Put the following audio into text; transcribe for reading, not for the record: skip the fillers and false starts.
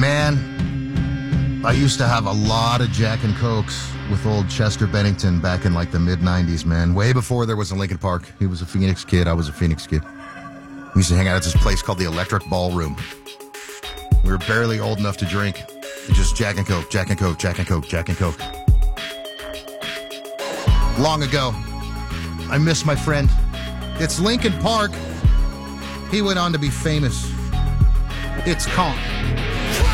Man, I used to have a lot of Jack and Cokes with old Chester Bennington back in like the mid-90s, man. Way before there was a Lincoln Park. He was a Phoenix kid. I was a Phoenix kid. We used to hang out at this place called the Electric Ballroom. We were barely old enough to drink. Just Jack and Coke, Jack and Coke, Jack and Coke, Jack and Coke. Long ago, I miss my friend. It's Lincoln Park. He went on to be famous. It's Kong.